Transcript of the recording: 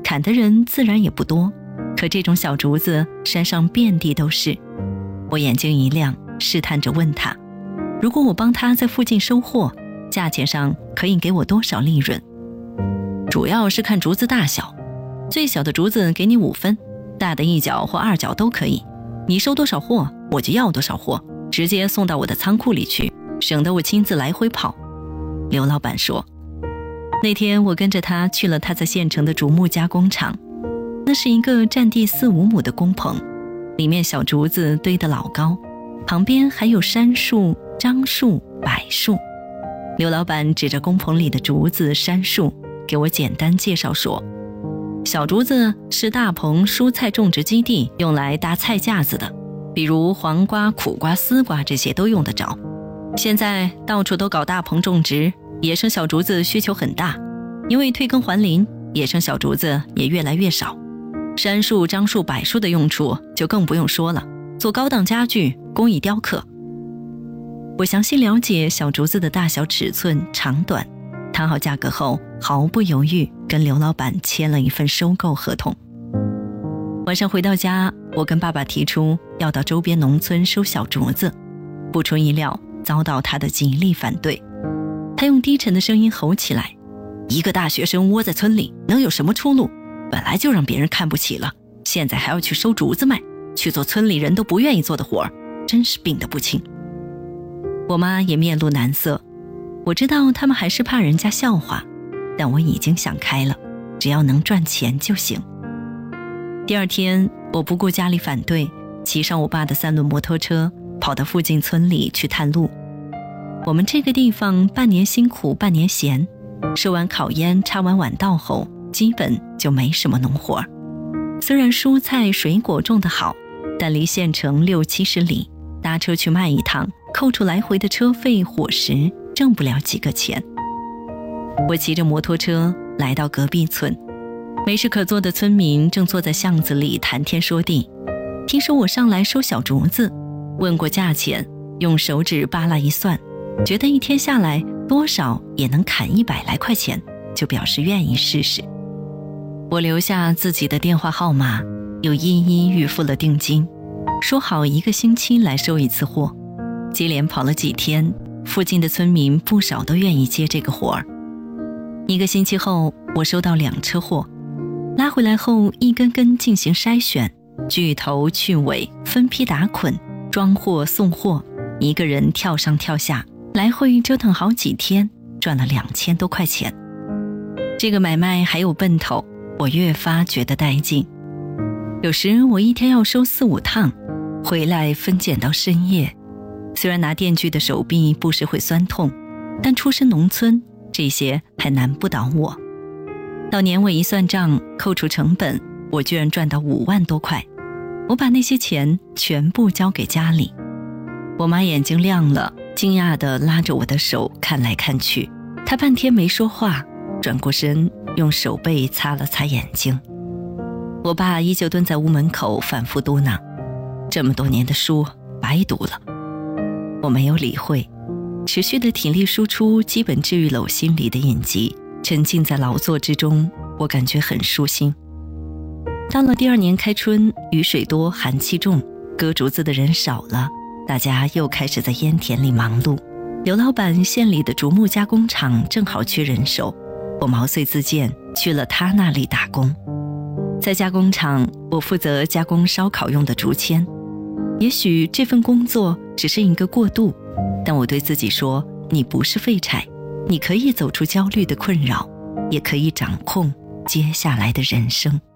砍的人自然也不多，可这种小竹子山上遍地都是。我眼睛一亮，试探着问他，如果我帮他在附近收获，价钱上可以给我多少利润？主要是看竹子大小，最小的竹子给你5分，大的1角或2角都可以。你收多少货，我就要多少货，直接送到我的仓库里去，省得我亲自来回跑。刘老板说，那天我跟着他去了他在县城的竹木加工厂，那是一个占地4、5亩的工棚，里面小竹子堆得老高，旁边还有杉树、樟树、柏树。刘老板指着工棚里的竹子、杉树，给我简单介绍说，小竹子是大棚蔬菜种植基地用来搭菜架子的，比如黄瓜、苦瓜、丝瓜这些都用得着。现在到处都搞大棚种植，野生小竹子需求很大，因为退耕还林，野生小竹子也越来越少。杉树、樟树、柏树的用处就更不用说了，做高档家具、工艺雕刻。我详细了解小竹子的大小、尺寸、长短，谈好价格后，毫不犹豫跟刘老板签了一份收购合同。晚上回到家，我跟爸爸提出要到周边农村收小竹子，不出意料遭到他的极力反对。他用低沉的声音吼起来，一个大学生窝在村里能有什么出路？本来就让别人看不起了，现在还要去收竹子卖，去做村里人都不愿意做的活儿，真是病得不轻。我妈也面露难色，我知道他们还是怕人家笑话，但我已经想开了，只要能赚钱就行。第二天，我不顾家里反对，骑上我爸的3轮摩托车，跑到附近村里去探路。我们这个地方半年辛苦半年闲，收完烤烟插完晚稻后，基本就没什么农活。虽然蔬菜水果种得好，但离县城60、70里，搭车去卖一趟，扣除来回的车费伙食，挣不了几个钱。我骑着摩托车来到隔壁村，没事可做的村民正坐在巷子里谈天说地。听说我上来收小竹子，问过价钱，用手指扒拉一算，觉得一天下来多少也能砍100来块钱，就表示愿意试试。我留下自己的电话号码，又一一预付了定金，说好1个星期来收一次货。接连跑了几天，附近的村民不少都愿意接这个活儿。1个星期后，我收到2车货，拉回来后一根根进行筛选，锯头去尾，分批打捆，装货送货，一个人跳上跳下，来回折腾好几天，赚了2000多块钱。这个买卖还有奔头，我越发觉得带劲。有时我一天要收4、5趟，回来分拣到深夜。虽然拿电锯的手臂不时会酸痛，但出身农村，这些还难不倒我。到年尾一算账，扣除成本，我居然赚到5万多块。我把那些钱全部交给家里。我妈眼睛亮了，惊讶地拉着我的手看来看去，她半天没说话，转过身用手背擦了擦眼睛。我爸依旧蹲在屋门口反复嘟囔，这么多年的书白读了。我没有理会，持续的体力输出基本治愈了我心里的隐疾，沉浸在劳作之中，我感觉很舒心。到了第2年开春，雨水多寒气重，割竹子的人少了，大家又开始在烟田里忙碌。刘老板县里的竹木加工厂正好缺人手，我毛遂自荐去了他那里打工。在加工厂，我负责加工烧烤用的竹签。也许这份工作只是一个过渡，但我对自己说，你不是废柴，你可以走出焦虑的困扰，也可以掌控接下来的人生。